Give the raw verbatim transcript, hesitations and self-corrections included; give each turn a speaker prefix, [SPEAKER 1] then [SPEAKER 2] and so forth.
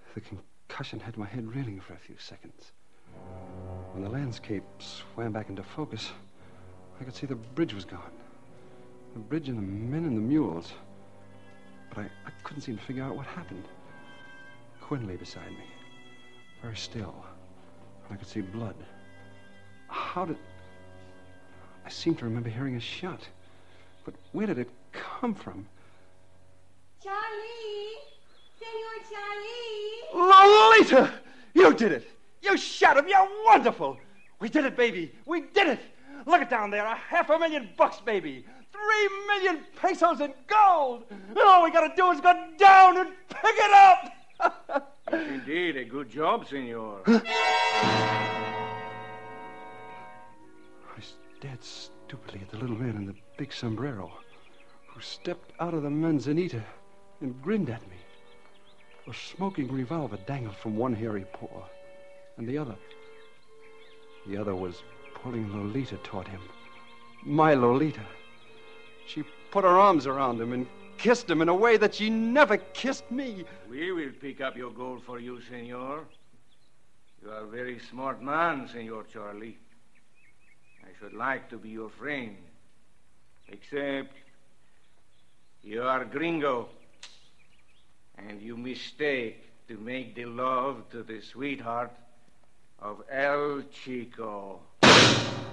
[SPEAKER 1] The concussion had my head reeling for a few seconds. When the landscape swam back into focus, I could see the bridge was gone. The bridge and the men and the mules. But I, I couldn't seem to figure out what happened. Quinn lay beside me, very still. I could see blood. How did... I seem to remember hearing a shot. But where did it come from?
[SPEAKER 2] Charlie! Senor Charlie!
[SPEAKER 1] Lolita! You did it! You shot him! You're wonderful! We did it, baby! We did it! Look it down there! A half a million bucks, baby! Three million pesos in gold! And all we gotta do is go down and pick it up!
[SPEAKER 3] Indeed, a good job, senor.
[SPEAKER 1] I stared stupidly at the little man in the big sombrero, who stepped out of the manzanita and grinned at me. A smoking revolver dangled from one hairy paw, and the other... The other was pulling Lolita toward him. My Lolita. She put her arms around him and kissed him in a way that she never kissed me.
[SPEAKER 3] We will pick up your gold for you, senor. You are a very smart man, Senor Charlie. I should like to be your friend. Except you are gringo. And you mistake to make the love to the sweetheart of El Chico.